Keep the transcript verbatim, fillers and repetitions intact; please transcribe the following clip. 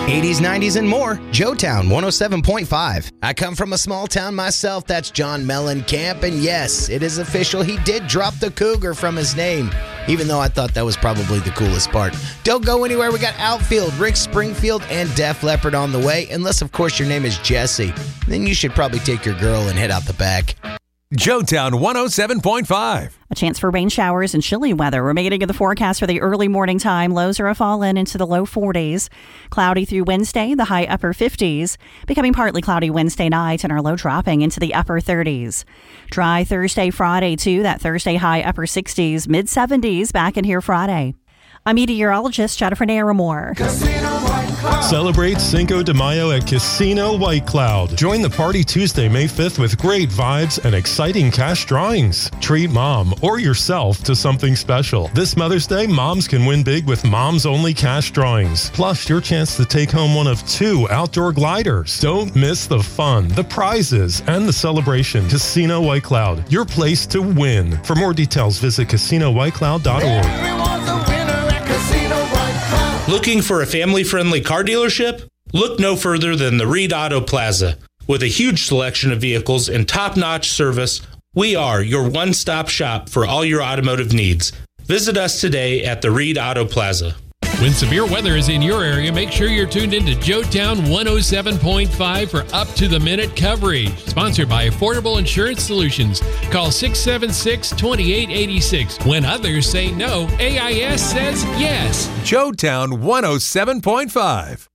eighties, nineties, and more, Joetown one oh seven point five. I come from a small town myself. That's John Mellencamp. And yes, it is official. He did drop the Cougar from his name, even though I thought that was probably the coolest part. Don't go anywhere. We got Outfield, Rick Springfield, and Def Leppard on the way. Unless, of course, your name is Jesse. Then you should probably take your girl and head out the back. Joetown one oh seven point five. A chance for rain showers and chilly weather. We're beginning of the forecast for the early morning time. Lows are a fall in into the low forties. Cloudy through Wednesday, the high upper fifties. Becoming partly cloudy Wednesday night and our low dropping into the upper thirties. Dry Thursday, Friday too. That Thursday high upper sixties, mid seventies back in here Friday. I'm meteorologist Jennifer Naramore. Celebrate Cinco de Mayo at Casino White Cloud. Join the party Tuesday, May fifth with great vibes and exciting cash drawings. Treat mom or yourself to something special. This Mother's Day, moms can win big with Moms Only cash drawings. Plus, your chance to take home one of two outdoor gliders. Don't miss the fun, the prizes, and the celebration. Casino White Cloud, your place to win. For more details, visit casino white cloud dot org. Looking for a family-friendly car dealership? Look no further than the Reed Auto Plaza. With a huge selection of vehicles and top-notch service, we are your one-stop shop for all your automotive needs. Visit us today at the Reed Auto Plaza. When severe weather is in your area, make sure you're tuned into Joetown one oh seven point five for up-to-the-minute coverage. Sponsored by Affordable Insurance Solutions. Call six seven six, two eight eight six. When others say no, A I S says yes. Joetown one oh seven point five.